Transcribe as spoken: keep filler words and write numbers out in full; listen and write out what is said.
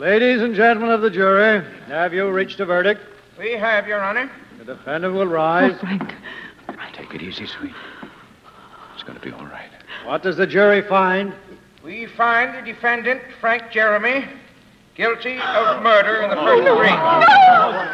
Ladies and gentlemen of the jury, have you reached a verdict? We have, Your Honor. The defendant will rise. Oh, Frank. Take it easy, sweet. It's going to be all right. What does the jury find? We find the defendant, Frank Jeremy, guilty of murder in the first degree.